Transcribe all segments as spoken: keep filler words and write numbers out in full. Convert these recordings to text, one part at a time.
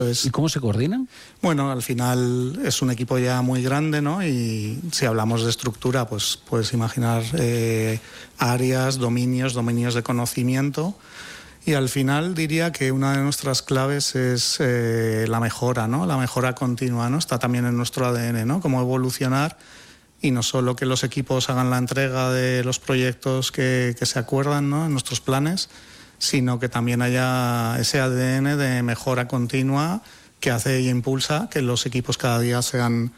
¿Y cómo se coordinan? Bueno, al final es un equipo ya muy grande, ¿no? Y si hablamos de estructura, pues puedes imaginar eh, áreas, dominios, dominios de conocimiento. Y al final diría que una de nuestras claves es eh, la mejora, ¿no? La mejora continua, ¿no? Está también en nuestro A D N, ¿no? Cómo evolucionar y no solo que los equipos hagan la entrega de los proyectos que, que se acuerdan, ¿no? En nuestros planes, sino que también haya ese A D N de mejora continua que hace y impulsa que los equipos cada día sean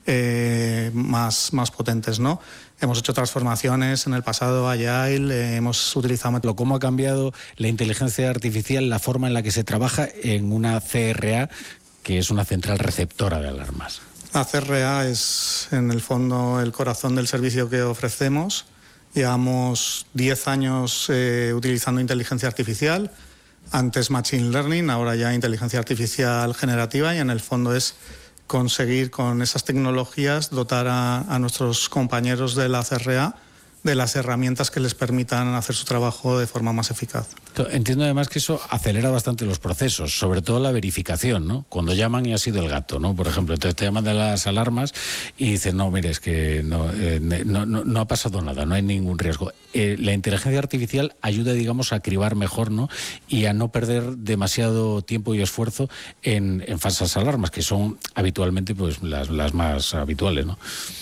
eh, más, más potentes, ¿no? Hemos hecho transformaciones en el pasado, Agile, eh, hemos utilizado... ¿Cómo ha cambiado la inteligencia artificial, la forma en la que se trabaja en una C R A, que es una central receptora de alarmas? La C R A es, en el fondo, el corazón del servicio que ofrecemos. Llevamos diez años eh, utilizando inteligencia artificial, antes Machine Learning, ahora ya inteligencia artificial generativa, y en el fondo es conseguir con esas tecnologías dotar a, a nuestros compañeros de la C R A de las herramientas que les permitan hacer su trabajo de forma más eficaz. Entiendo además que eso acelera bastante los procesos, sobre todo la verificación, ¿no? Cuando llaman y ha sido el gato, ¿no? Por ejemplo, entonces te llaman de las alarmas y dicen, no, mire, es que no, eh, no, no, no ha pasado nada, no hay ningún riesgo. Eh, la inteligencia artificial ayuda, digamos, a cribar mejor, ¿no? Y a no perder demasiado tiempo y esfuerzo en, en falsas alarmas, que son habitualmente pues las, las más habituales, ¿no?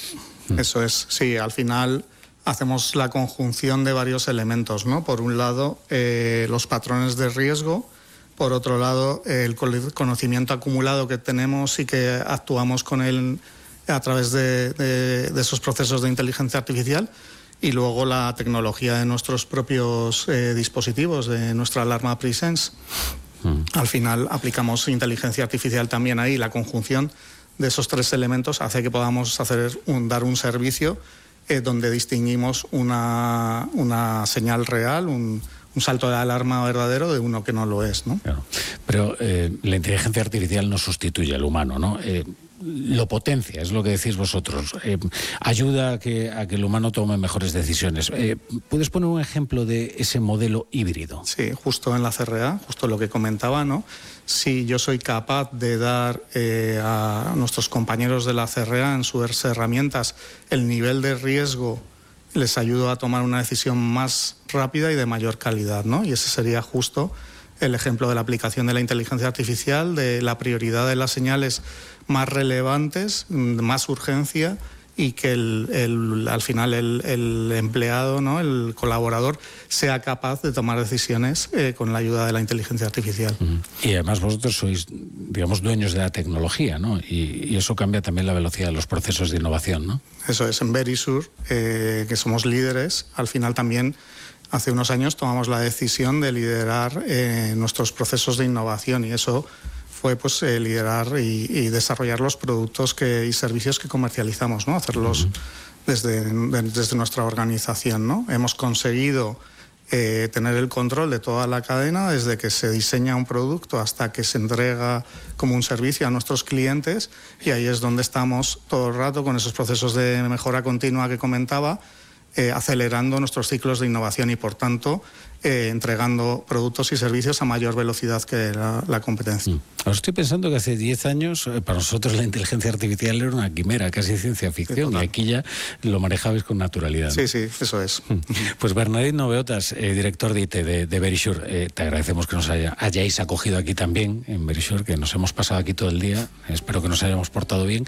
Eso es, sí, al final hacemos la conjunción de varios elementos, ¿no? Por un lado, eh, los patrones de riesgo, por otro lado, eh, el conocimiento acumulado que tenemos y que actuamos con él a través de, de, de esos procesos de inteligencia artificial, y luego la tecnología de nuestros propios eh, dispositivos, de nuestra alarma Presence. Mm. Al final aplicamos inteligencia artificial también ahí. La conjunción de esos tres elementos hace que podamos hacer un, dar un servicio Eh, donde distinguimos una, una señal real, un, un salto de alarma verdadero de uno que no lo es, ¿no? Claro. Pero eh, la inteligencia artificial no sustituye al humano, ¿no? Eh, lo potencia, es lo que decís vosotros. Eh, ayuda a que, a que el humano tome mejores decisiones. Eh, ¿Puedes poner un ejemplo de ese modelo híbrido? Sí, justo en la C R A, justo lo que comentaba, ¿no? Si yo soy capaz de dar eh, a nuestros compañeros de la C R A en sus herramientas el nivel de riesgo, les ayudo a tomar una decisión más rápida y de mayor calidad, ¿no? Y ese sería justo el ejemplo de la aplicación de la inteligencia artificial, de la prioridad de las señales más relevantes, más urgencia, y que el, el, al final el, el empleado, ¿no? El colaborador sea capaz de tomar decisiones eh, con la ayuda de la inteligencia artificial. Uh-huh. Y además vosotros sois, digamos, dueños de la tecnología, ¿no? Y, y eso cambia también la velocidad de los procesos de innovación, ¿no? Eso es, en Verisure, eh, que somos líderes, al final también hace unos años tomamos la decisión de liderar eh, nuestros procesos de innovación, y eso fue pues eh, liderar y, y desarrollar los productos que, y servicios que comercializamos, ¿no? Hacerlos uh-huh. desde, de, desde nuestra organización, ¿no? Hemos conseguido eh, tener el control de toda la cadena, desde que se diseña un producto hasta que se entrega como un servicio a nuestros clientes, y ahí es donde estamos todo el rato con esos procesos de mejora continua que comentaba, eh, acelerando nuestros ciclos de innovación y, por tanto, Eh, entregando productos y servicios a mayor velocidad que la, la competencia. Mm. Ahora estoy pensando que hace diez años eh, para nosotros la inteligencia artificial era una quimera, casi ciencia ficción, sí, y aquí ya lo manejabais con naturalidad, ¿no? Sí, sí, eso es. Pues Bernadette Noveotas, eh, director de I T de, de Verisure, eh, te agradecemos que nos haya, hayáis acogido aquí también en Verisure, que nos hemos pasado aquí todo el día, espero que nos hayamos portado bien,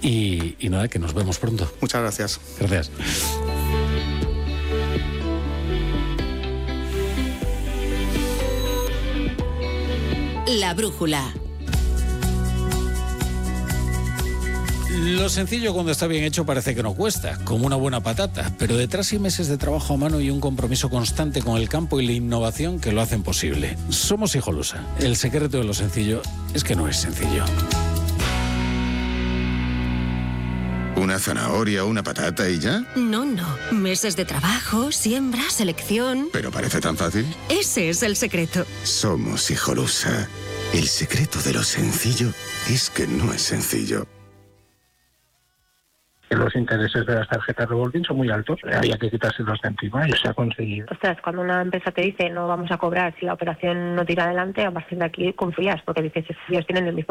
y, y nada, que nos vemos pronto. Muchas gracias. Gracias. La brújula. Lo sencillo cuando está bien hecho parece que no cuesta, como una buena patata, pero detrás hay meses de trabajo a mano y un compromiso constante con el campo y la innovación que lo hacen posible. Somos Hijolusa. El secreto de lo sencillo es que no es sencillo. ¿Una zanahoria o una patata y ya? No, no. Meses de trabajo, siembra, selección... ¿Pero parece tan fácil? Ese es el secreto. Somos Hijolusa. El secreto de lo sencillo es que no es sencillo. Los intereses de las tarjetas revolving son muy altos, había que quitárselos de encima y se ha conseguido. Ostras, cuando una empresa te dice no vamos a cobrar si la operación no tira adelante, a partir de aquí confías, porque dices, ellos tienen el mismo